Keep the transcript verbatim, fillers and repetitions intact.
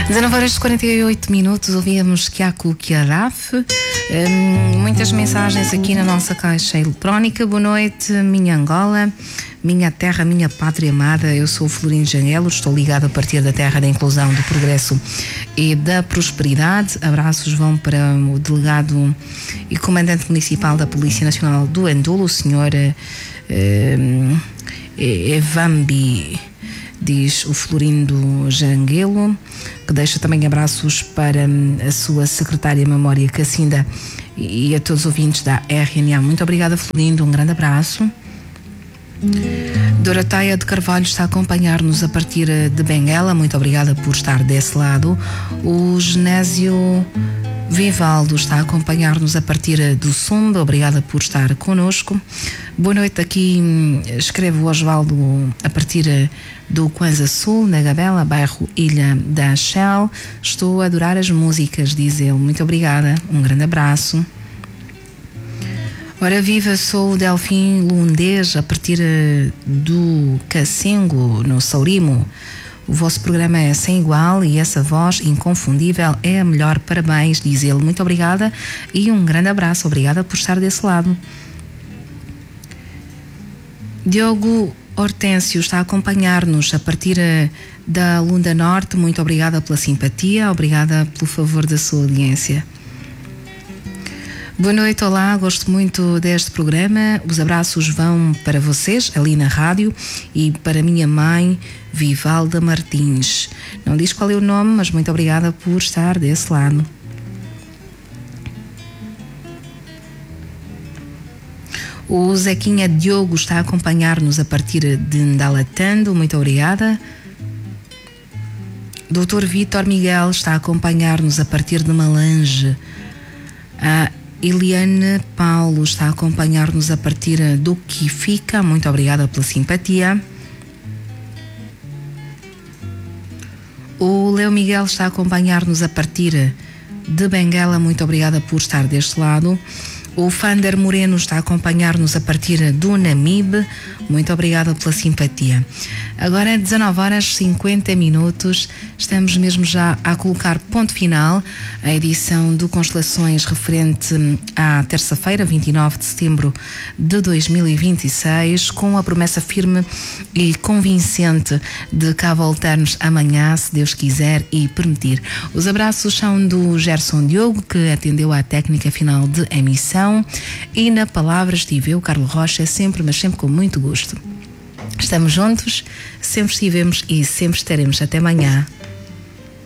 dezanove horas e quarenta e oito minutos, ouvíamos Kiaku Kiaraf. Um, muitas mensagens aqui na nossa caixa eletrónica. Boa noite, minha Angola, minha terra, minha pátria amada. Eu sou o Florino Janguelo, estou ligado a partir da terra da inclusão, do progresso e da prosperidade. Abraços vão para o delegado e comandante municipal da Polícia Nacional do Andulo, o senhor uh, Evambi, diz o Florindo Janguelo, que deixa também abraços para a sua secretária Memória Cacinda e a todos os ouvintes da R N A. Muito obrigada, Florindo, um grande abraço. Doroteia de Carvalho está a acompanhar-nos a partir de Benguela, muito obrigada por estar desse lado. O Genésio Vivaldo está a acompanhar-nos a partir do Sumba, obrigada por estar connosco. Boa noite, aqui escreve o Osvaldo a partir do Kwanza Sul, na Gabela, bairro Ilha da Shell. Estou a adorar as músicas, diz ele. Muito obrigada, um grande abraço. Ora viva, sou o Delfim Lundês, a partir do Cacengo, no Saurimo. O vosso programa é sem igual e essa voz inconfundível é a melhor. Parabéns, diz ele. Muito obrigada e um grande abraço. Obrigada por estar desse lado. Diogo Hortêncio está a acompanhar-nos a partir da Lunda Norte. Muito obrigada pela simpatia, obrigada pelo favor da sua audiência. Boa noite, olá, gosto muito deste programa. Os abraços vão para vocês, ali na rádio, e para minha mãe, Vivalda Martins. Não diz qual é o nome, mas muito obrigada por estar desse lado. O Zequinha Diogo está a acompanhar-nos a partir de Ndalatando, muito obrigada. doutor Vítor Miguel está a acompanhar-nos a partir de Malange. A Eliane Paulo está a acompanhar-nos a partir do Quifica, muito obrigada pela simpatia. O Leo Miguel está a acompanhar-nos a partir de Benguela, muito obrigada por estar deste lado. O Fander Moreno está a acompanhar-nos a partir do Namibe, muito obrigada pela simpatia. Agora dezanove horas e cinquenta minutos, estamos mesmo já a colocar ponto final à edição do Constelações referente à terça-feira, vinte e nove de setembro de dois mil e vinte e seis, com a promessa firme e convincente de cá voltarmos amanhã, se Deus quiser e permitir. Os abraços são do Gerson Diogo, que atendeu à técnica final de emissão, e na palavra estive eu, Carlos Rocha, sempre, mas sempre com muito gosto. Estamos juntos, sempre estivemos e sempre estaremos. Até amanhã.